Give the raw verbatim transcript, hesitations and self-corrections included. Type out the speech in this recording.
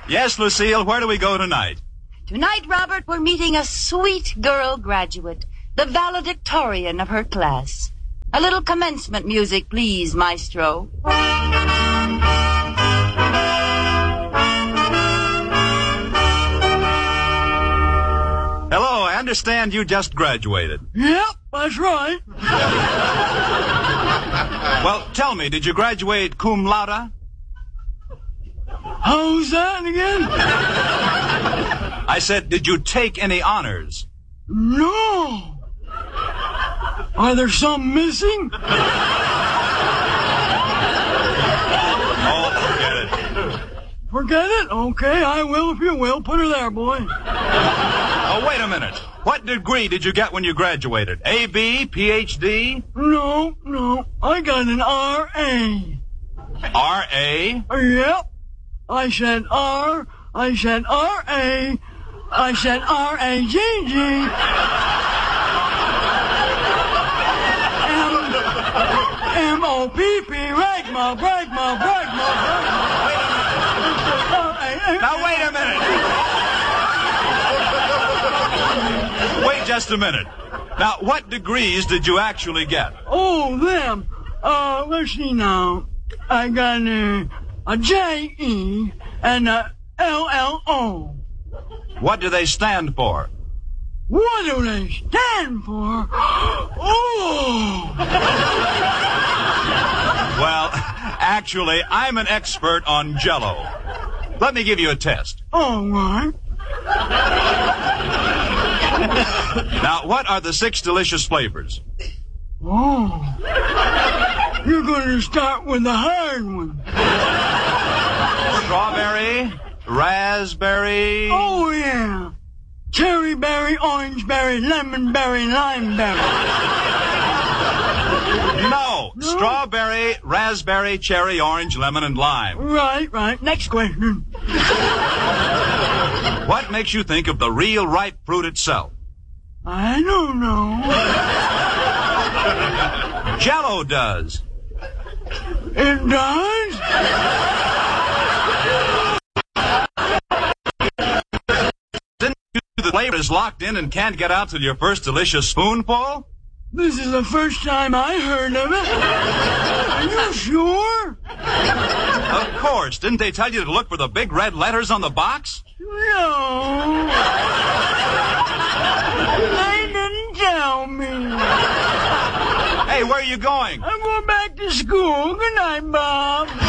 Yes, Lucille, where do we go tonight? Tonight, Robert, we're meeting a sweet girl graduate, the valedictorian of her class. A little commencement music, please, maestro. Hello, I understand you just graduated. Yep, that's right. Well, tell me, did you graduate cum laude? How's that again? I said, did you take any honors? No. Are there some missing? Oh, forget it. Forget it? Okay, I will if you will. Put her there, boy. Oh, wait a minute. What degree did you get when you graduated? A B, P H D? No, no. I got an R A. R A? Yep. I said R. I said R A. I said R A G G. M O P P. Ragma, Bragma, Bragma, Bragma. Now, wait a minute. Wait just a minute. Now, what degrees did you actually get? Oh, them. Uh, let's see now. I got a, a J E and a L L O. What do they stand for? What do they stand for? Oh! Well, actually, I'm an expert on Jell-O. Let me give you a test. All right. Now, what are the six delicious flavors? Oh. You're going to start with the hard one. Strawberry, raspberry... Oh, yeah. Cherry berry, orange berry, lemon berry, lime berry. No. no. Strawberry, raspberry, cherry, orange, lemon, and lime. Right, right. Next question. What makes you think of the real ripe fruit itself? I don't know. Jell-O does. It does? The flavor is locked in and can't get out till your first delicious spoonful? This is the first time I heard of it. Are you sure? Of course. Didn't they tell you to look for the big red letters on the box? No. They didn't tell me. Hey, where are you going? I'm going back to school. Good night, Bob.